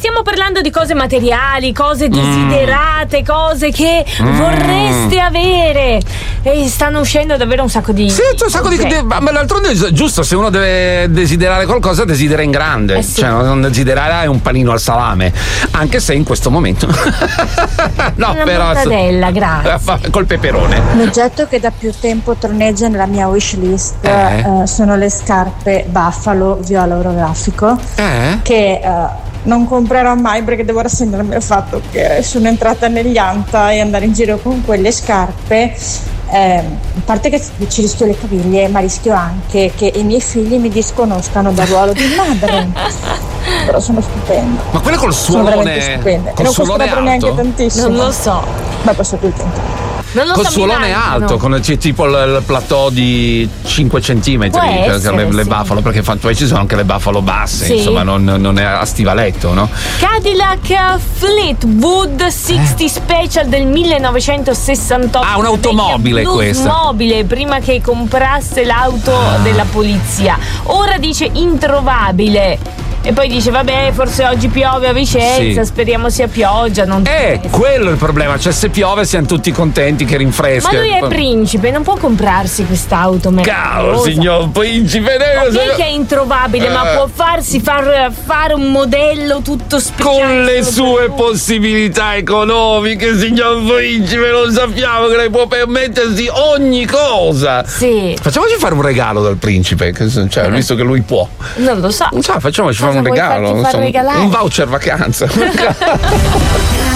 stiamo parlando di cose materiali, cose desiderate, cose che vorreste avere. E stanno uscendo davvero un sacco di. Sì, c'è un sacco di. Ma d'altronde è giusto, se uno deve desiderare qualcosa, desidera in grande. Sì. Cioè, non desiderare un panino al salame. Anche se in questo momento. No, una però. mortadella, grazie. Col peperone. L'oggetto che da più tempo troneggia nella mia wishlist sono le scarpe Buffalo viola orografico che non comprerò mai perché devo rassegnarmi al fatto che sono entrata negli anta e andare in giro con quelle scarpe, a parte che ci rischio le caviglie, ma rischio anche che i miei figli mi disconoscano dal ruolo di madre. Però sono stupende. Ma quelle col suolone. Sono veramente stupende. Col Non suolone costerebbero alto? neanche tantissimo. Non lo so. Ma posso più il tempo. Non lo Col so, suolone mi mancano. alto, con tipo il plateau di 5 centimetri, Può essere, le sì. Buffalo, perché poi ci sono anche le Buffalo basse, Sì. insomma, non è a stivaletto, no? Cadillac Fleetwood 60 Special del 1968. Ah, un'automobile Blues questa. mobile, prima che comprasse l'auto della polizia. Ora dice introvabile. E poi dice vabbè, forse oggi piove a Vicenza, Sì. speriamo sia pioggia, non Quello è il problema, cioè se piove siamo tutti contenti che rinfresca. Ma lui è principe, non può comprarsi quest'auto Cavolo, meravigliosa. signor principe, Ok che è introvabile, ma può farsi fare un modello tutto speciale con le solo sue per lui. possibilità economiche, signor principe, lo sappiamo che lei può permettersi ogni cosa. Sì. Facciamoci fare un regalo dal principe, cioè, visto che lui può. Non lo so. Facciamoci fare Cosa un vuoi regalo, farti far regalare? un voucher vacanza.